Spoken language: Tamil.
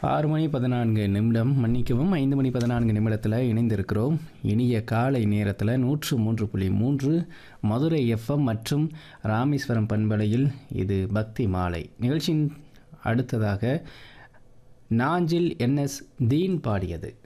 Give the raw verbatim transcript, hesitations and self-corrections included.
ஆறு மணி பதினான்கு நிமிடம் மன்னிக்கவும் ஐந்து மணி பதினான்கு நிமிடத்தில் இணைந்திருக்கிறோம். இனிய காலை நேரத்தில் நூற்று மூன்று புள்ளி மூன்று மதுரை எஃப்எம் மற்றும் ராமேஸ்வரம் பண்பலையில் இது பக்தி மாலை நிகழ்ச்சியின் அடுத்ததாக நாஞ்சில் என்எஸ் தீன் பாடியது.